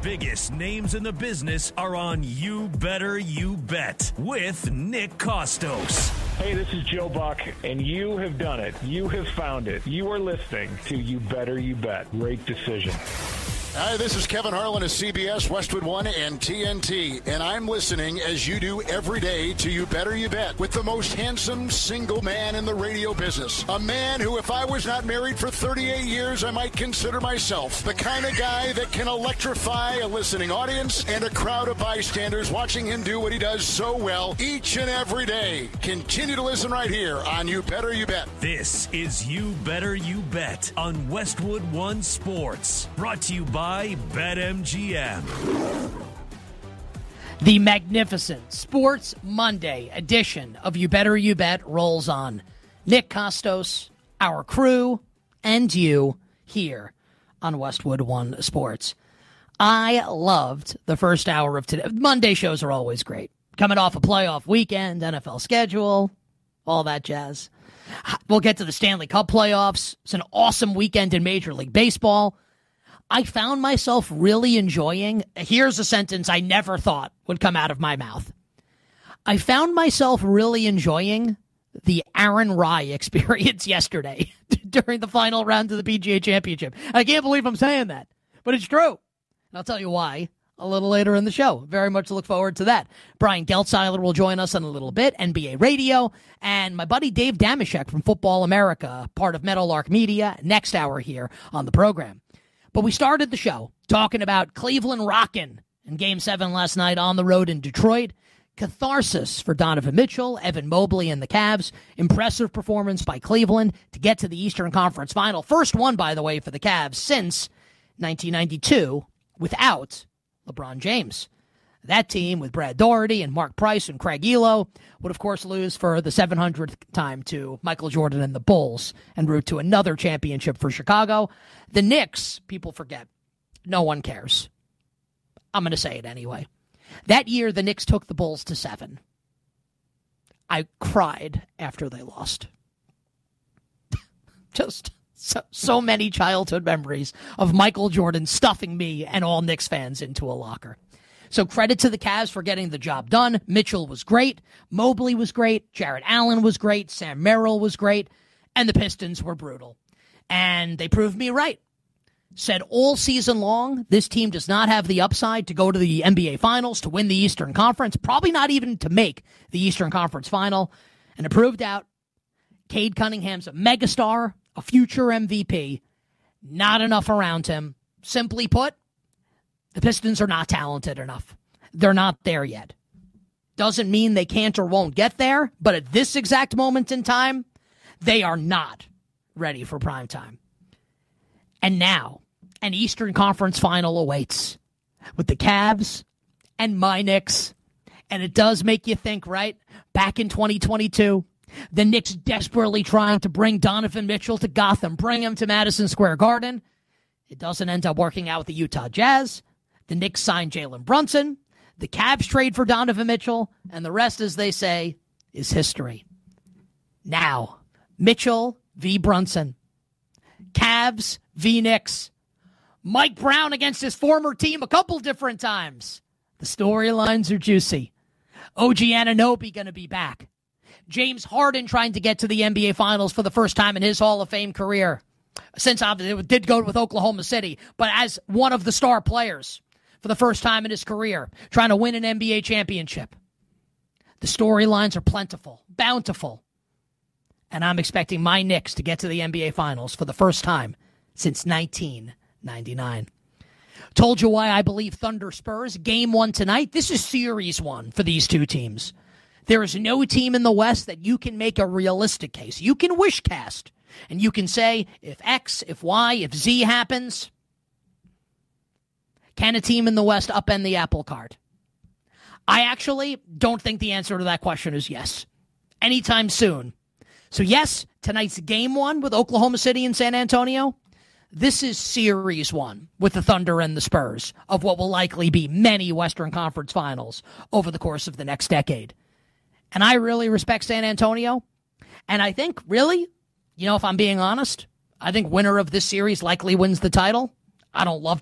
biggest names in the business are on You Better You Bet with Nick Kostos. Hey, this is Joe Buck, and you have done it. You have found it. You are listening to You Better You Bet. Great decision. Hi, this is Kevin Harlan of CBS, Westwood One, and TNT, and I'm listening, as you do every day, to You Better You Bet with the most handsome single man in the radio business. A man who, if I was not married for 38 years, I might consider myself the kind of guy that can electrify a listening audience and a crowd of bystanders watching him do what he does so well each and every day. Continue to listen right here on You Better You Bet. This is You Better You Bet on Westwood One Sports. Brought to you by BetMGM. The magnificent Sports Monday edition of You Better You Bet rolls on. Nick Kostos, our crew, and you here on Westwood One Sports. I loved the first hour of today. Monday shows are always great. Coming off a playoff weekend, NFL schedule, all that jazz. We'll get to the Stanley Cup playoffs. It's an awesome weekend in Major League Baseball. I found myself really enjoying, here's a sentence I never thought would come out of my mouth. I found myself really enjoying the Aaron Rye experience yesterday during the final round of the PGA Championship. I can't believe I'm saying that, but it's true. And I'll tell you why a little later in the show. Very much look forward to that. Brian Geltzeiler will join us in a little bit, NBA Radio, and my buddy Dave Damashek from Football America, part of Meadowlark Media, next hour here on the program. But we started the show talking about Cleveland rocking in Game 7 last night on the road in Detroit. Catharsis for Donovan Mitchell, Evan Mobley, and the Cavs. Impressive performance by Cleveland to get to the Eastern Conference Final. First one, by the way, for the Cavs since 1992 without LeBron James. That team with Brad Daugherty and Mark Price and Craig Elo would, of course, lose for the 700th time to Michael Jordan and the Bulls en route to another championship for Chicago. The Knicks, people forget. No one cares. I'm going to say it anyway. That year, the Knicks took the Bulls to 7. I cried after they lost. Just so many childhood memories of Michael Jordan stuffing me and all Knicks fans into a locker. So credit to the Cavs for getting the job done. Mitchell was great. Mobley was great. Jarrett Allen was great. Sam Merrill was great. And the Pistons were brutal. And they proved me right. Said all season long, this team does not have the upside to go to the NBA Finals, to win the Eastern Conference, probably not even to make the Eastern Conference Final. And it proved out. Cade Cunningham's a megastar, a future MVP. Not enough around him. Simply put, the Pistons are not talented enough. They're not there yet. Doesn't mean they can't or won't get there, but at this exact moment in time, they are not ready for prime time. And now, an Eastern Conference Final awaits with the Cavs and my Knicks. And it does make you think, right? Back in 2022, the Knicks desperately trying to bring Donovan Mitchell to Gotham, bring him to Madison Square Garden. It doesn't end up working out with the Utah Jazz. The Knicks signed Jalen Brunson. The Cavs trade for Donovan Mitchell. And the rest, as they say, is history. Now, Mitchell v. Brunson. Cavs v. Knicks. Mike Brown against his former team a couple different times. The storylines are juicy. OG Anunoby going to be back. James Harden trying to get to the NBA Finals for the first time in his Hall of Fame career. Since obviously it did go with Oklahoma City, but as one of the star players for the first time in his career, trying to win an NBA championship. The storylines are plentiful, bountiful. And I'm expecting my Knicks to get to the NBA Finals for the first time since 1999. Told you why I believe Thunder Spurs. Game 1 tonight. This is Series 1 for these two teams. There is no team in the West that you can make a realistic case. You can wish cast. And you can say, if X, if Y, if Z happens, can a team in the West upend the apple cart? I actually don't think the answer to that question is yes. Anytime soon. So yes, tonight's Game 1 with Oklahoma City and San Antonio. This is Series 1 with the Thunder and the Spurs of what will likely be many Western Conference Finals over the course of the next decade. And I really respect San Antonio. And I think, really, you know, if I'm being honest, I think winner of this series likely wins the title. I don't love